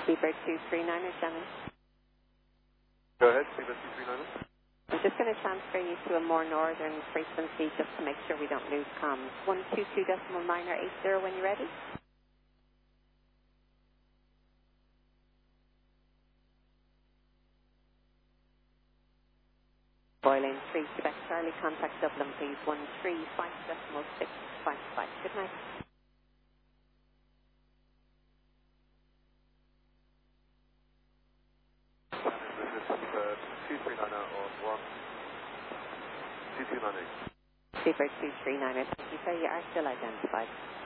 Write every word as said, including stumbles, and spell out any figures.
Seabird two three nine or seven. Go ahead, Seabird two three nine. I'm just going to transfer you to a more northern frequency just to make sure we don't lose comms. one two two decimal nine or eight zero when you're ready. Boiling three, Quebec Charlie, contact Dublin please, one three five decimal six five five. Good night. This is uh, two three nine on one two two nine eight. Seabird two three nine, thank you sir, you are still identified.